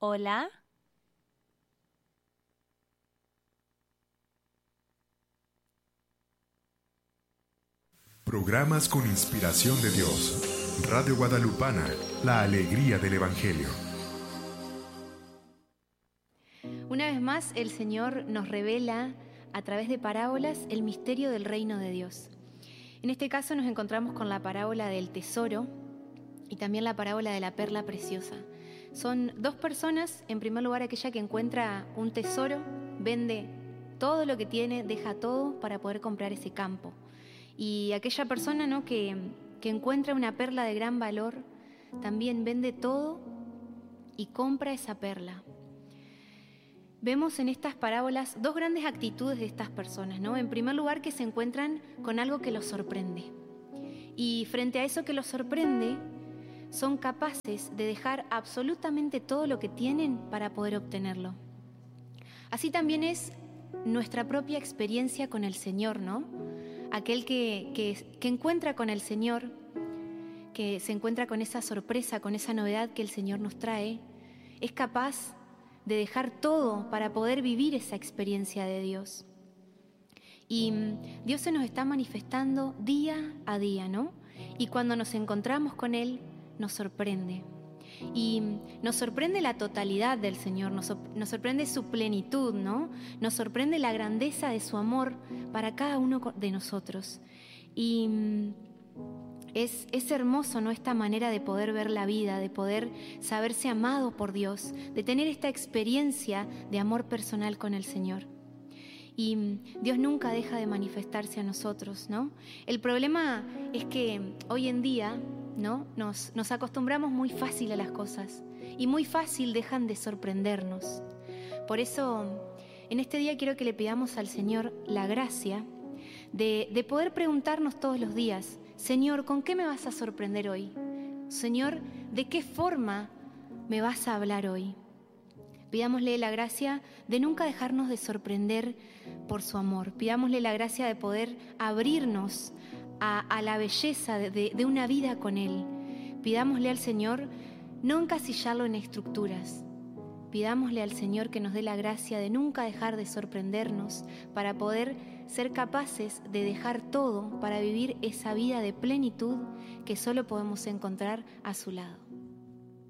Hola. Programas con inspiración de Dios. Radio Guadalupana, la alegría del Evangelio. Una vez más, el Señor nos revela a través de parábolas el misterio del reino de Dios. En este caso nos encontramos con la parábola del tesoro y también la parábola de la perla preciosa. Son dos personas, en primer lugar aquella que encuentra un tesoro, vende todo lo que tiene, deja todo para poder comprar ese campo. Y aquella persona, ¿no?, que encuentra una perla de gran valor, también vende todo y compra esa perla. Vemos en estas parábolas dos grandes actitudes de estas personas, ¿no? En primer lugar, que se encuentran con algo que los sorprende. Y frente a eso que los sorprende, son capaces de dejar absolutamente todo lo que tienen para poder obtenerlo. Así también es nuestra propia experiencia con el Señor, ¿no? Aquel que encuentra con el Señor, que se encuentra con esa sorpresa, con esa novedad que el Señor nos trae, es capaz de dejar todo para poder vivir esa experiencia de Dios. Y Dios se nos está manifestando día a día, ¿no? Y cuando nos encontramos con Él, nos sorprende. Y nos sorprende la totalidad del Señor, nos sorprende su plenitud, ¿no? Nos sorprende la grandeza de su amor para cada uno de nosotros. Y es hermoso, ¿no?, esta manera de poder ver la vida, de poder saberse amado por Dios, de tener esta experiencia de amor personal con el Señor. Y Dios nunca deja de manifestarse a nosotros, ¿no? El problema es que hoy en día, ¿no?, nos acostumbramos muy fácil a las cosas y muy fácil dejan de sorprendernos. Por eso, en este día quiero que le pidamos al Señor la gracia de poder preguntarnos todos los días: Señor, ¿con qué me vas a sorprender hoy? Señor, ¿de qué forma me vas a hablar hoy? Pidámosle la gracia de nunca dejarnos de sorprender por su amor. Pidámosle la gracia de poder abrirnos a la belleza de una vida con Él. Pidámosle al Señor no encasillarlo en estructuras. Pidámosle al Señor que nos dé la gracia de nunca dejar de sorprendernos para poder ser capaces de dejar todo para vivir esa vida de plenitud que solo podemos encontrar a su lado.